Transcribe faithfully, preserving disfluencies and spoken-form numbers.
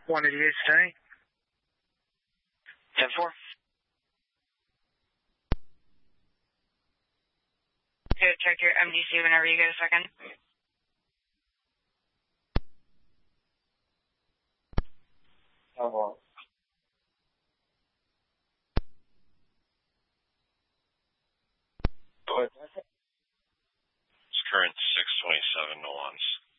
one eighty-eight, stay. ten four. Okay, check your M D C whenever you get a second. ten one. It's current six twenty-seven, no ons.